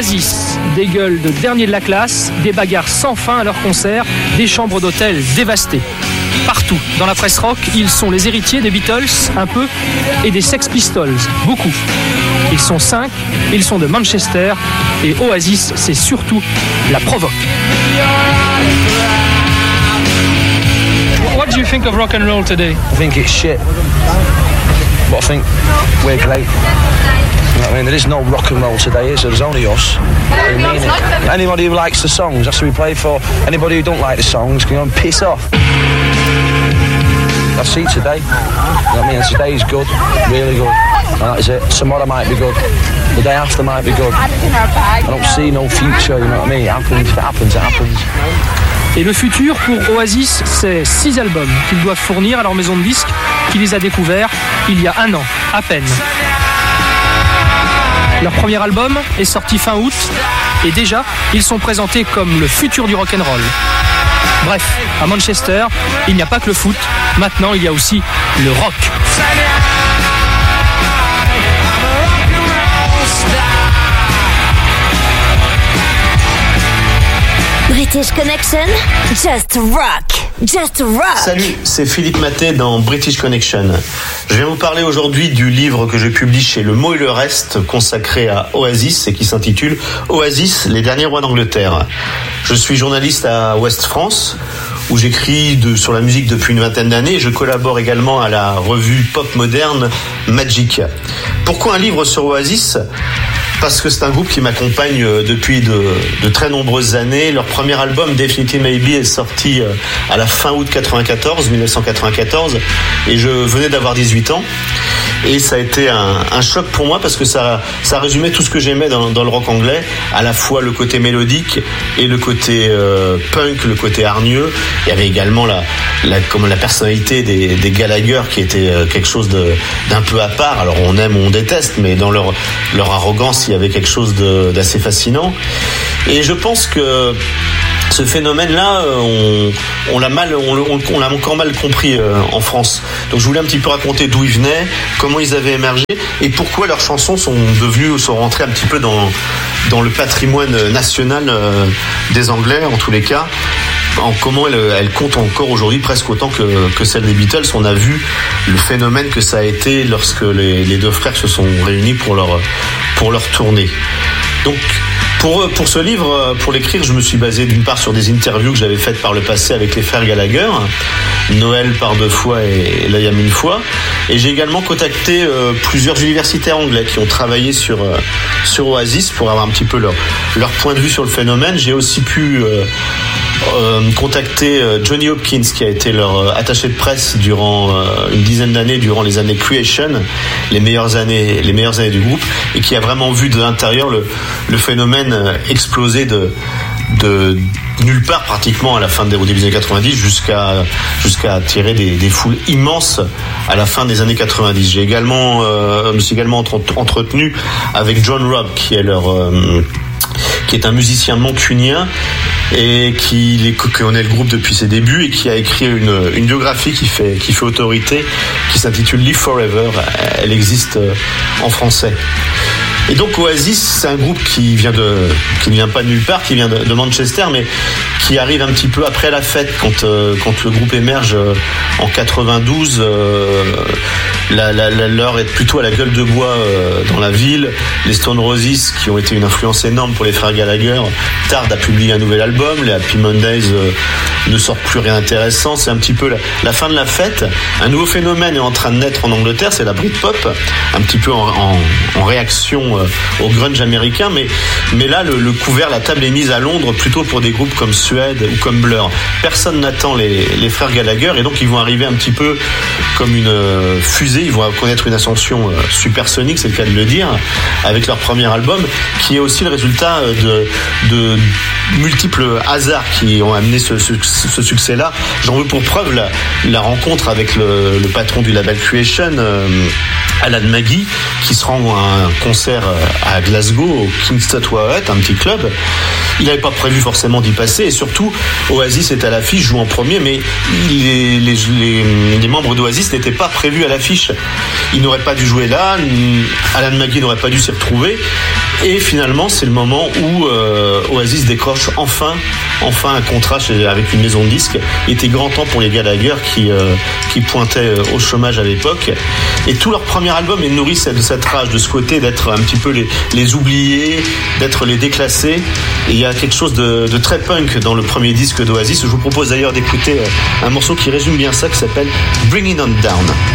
Oasis, des gueules de dernier de la classe, des bagarres sans fin à leur concert, des chambres d'hôtel dévastées. Partout, dans la presse rock, ils sont les héritiers des Beatles, un peu, et des Sex Pistols, beaucoup. Ils sont 5, ils sont de Manchester, et Oasis, c'est surtout la provoque. What do you think of rock and roll today? I think it's shit, but I think we're great. You know what I mean? There is no rock and roll today, is there? There's only us. We mean it. Anybody who likes the songs, that's who we play for. Anybody who don't like the songs can go and piss off. I see today. You know what I mean? Today's good, really good. And that is it. Tomorrow might be good. The day after might be good. I don't see no future, you know what I mean? It happens, if it happens, it happens. Et le futur pour Oasis, c'est 6 albums qu'ils doivent fournir à leur maison de disques qui les a découverts il y a 1 an, à peine. Leur premier album est sorti fin août et déjà, ils sont présentés comme le futur du rock'n'roll. Bref, à Manchester, il n'y a pas que le foot, maintenant il y a aussi le rock. British Connection, just rock, just rock. Salut, c'est Philippe Maté dans British Connection. Je viens vous parler aujourd'hui du livre que je publie chez Le Mot et le Reste, consacré à Oasis et qui s'intitule Oasis, les derniers rois d'Angleterre. Je suis journaliste à Ouest France, où j'écris sur la musique depuis une 20aine d'années et je collabore également à la revue pop moderne Magic. Pourquoi un livre sur Oasis ? Parce que c'est un groupe qui m'accompagne depuis de très nombreuses années. Leur premier album, Definitely Maybe, est sorti à la fin août 1994, et je venais d'avoir 18 ans. Et ça a été un choc pour moi parce que ça résumait tout ce que j'aimais dans le rock anglais, à la fois le côté mélodique et le côté punk, le côté hargneux. Il y avait également la personnalité des Gallagher qui était quelque chose d'un peu à part. Alors on aime ou on déteste, mais dans leur arrogance, il y avait quelque chose d'assez fascinant. Et je pense que ce phénomène-là, on l'a encore mal compris en France. Donc je voulais un petit peu raconter d'où ils venaient, comment ils avaient émergé et pourquoi leurs chansons sont rentrées un petit peu dans le patrimoine national des Anglais, en tous les cas. Comment elles comptent encore aujourd'hui presque autant que celles des Beatles. On a vu le phénomène que ça a été lorsque les deux frères se sont réunis pour leur tournée. Donc pour ce livre, pour l'écrire, je me suis basé d'une part sur des interviews que j'avais faites par le passé avec les frères Gallagher, Noël par 2 fois et Liam une fois. Et j'ai également contacté plusieurs universitaires anglais qui ont travaillé sur Oasis pour avoir un petit peu leur point de vue sur le phénomène. J'ai aussi pu contacter Johnny Hopkins, qui a été leur attaché de presse durant une dizaine d'années, durant les années Creation, les meilleures années du groupe, et qui a vraiment vu de l'intérieur le phénomène exploser de nulle part pratiquement au début des années 90 jusqu'à attirer des foules immenses à la fin des années 90. Je me suis également entretenu avec John Robb, qui est un musicien mancunien et qui connaît le groupe depuis ses débuts et qui a écrit une biographie qui fait autorité, qui s'intitule Live Forever. Elle existe en français. Et donc Oasis, c'est un groupe qui ne vient pas de nulle part, qui vient de Manchester, mais qui arrive un petit peu après la fête quand le groupe émerge en 92. L'heure est plutôt à la gueule de bois dans la ville. Les Stone Roses, qui ont été une influence énorme pour les frères Gallagher, tardent à publier un nouvel album. Les Happy Mondays ne sortent plus rien d'intéressant. C'est un petit peu la fin de la fête. Un nouveau phénomène est en train de naître en Angleterre, c'est la Britpop, un petit peu en réaction au grunge américain, mais là le couvert, la table est mise à Londres plutôt pour des groupes comme Suede ou comme Blur. Personne n'attend les frères Gallagher, et donc ils vont arriver un petit peu comme une fusée. Ils vont connaître une ascension supersonique, c'est le cas de le dire, avec leur premier album, qui est aussi le résultat de multiples hasards qui ont amené ce succès-là. J'en veux pour preuve la rencontre avec le patron du label Creation, Alan Maggie, qui se rend à un concert à Glasgow, au King's Theatre, un petit club. Il n'avait pas prévu forcément d'y passer, et surtout Oasis est à l'affiche, joue en premier, mais les membres d'Oasis n'étaient pas prévus à l'affiche. Ils n'auraient pas dû jouer là, Alan Maggie n'aurait pas dû s'y retrouver, Et finalement, c'est le moment où Oasis décroche enfin un contrat avec une maison de disques. Il était grand temps pour les Gallagher qui pointaient au chômage à l'époque. Et tout leur premier album est nourri de cette rage, de ce côté d'être un petit peu les oubliés, d'être les déclassés. Et il y a quelque chose de très punk dans le premier disque d'Oasis. Je vous propose d'ailleurs d'écouter un morceau qui résume bien ça, qui s'appelle Bring It On Down.